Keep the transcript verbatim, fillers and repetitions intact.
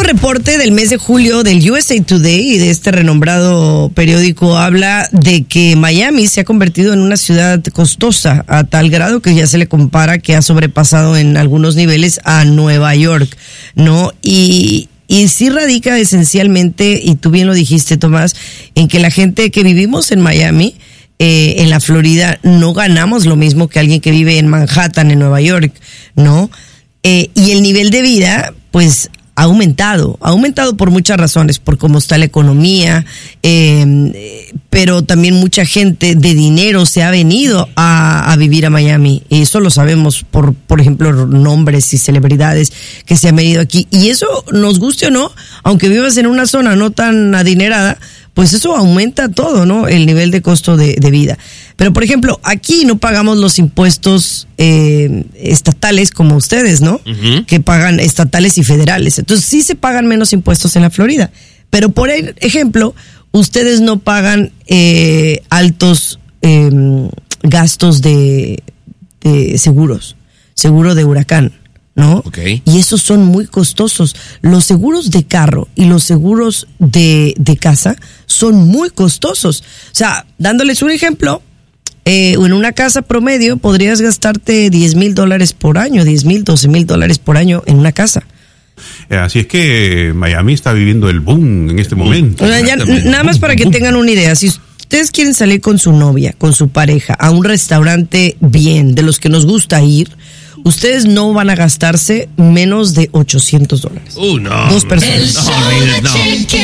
reporte del mes de julio del U S A Today y de este renombrado periódico habla de que Miami se ha convertido en una ciudad costosa a tal grado que ya se le compara que ha sobrepasado en algunos niveles a Nueva York, ¿no? Y Y sí radica esencialmente, y tú bien lo dijiste, Tomás, en que la gente que vivimos en Miami, eh, en la Florida, no ganamos lo mismo que alguien que vive en Manhattan, en Nueva York, ¿no? Eh, y el nivel de vida, pues, ha aumentado, ha aumentado por muchas razones, por cómo está la economía, eh, pero también mucha gente de dinero se ha venido a, a vivir a Miami, y eso lo sabemos por, por ejemplo, nombres y celebridades que se han venido aquí, y eso, nos guste o no, aunque vivas en una zona no tan adinerada, pues eso aumenta todo, ¿no? El nivel de costo de, de vida. Pero, por ejemplo, aquí no pagamos los impuestos eh, estatales como ustedes, ¿no? Uh-huh. Que pagan estatales y federales. Entonces, sí se pagan menos impuestos en la Florida. Pero, por ejemplo, ustedes no pagan eh, altos eh, gastos de, de seguros. Seguro de huracán, ¿no? Okay. Y esos son muy costosos. Los seguros de carro y los seguros de, de casa son muy costosos. O sea, dándoles un ejemplo, eh, en una casa promedio podrías gastarte diez mil dólares por año, diez mil, doce mil dólares por año en una casa. Así es que Miami está viviendo el boom en este momento. O sea, ya, nada más para que tengan una idea, si ustedes quieren salir con su novia, con su pareja, a un restaurante bien, de los que nos gusta ir, ustedes no van a gastarse menos de ochocientos dólares. Uh, no. Dos personas. No, no, no.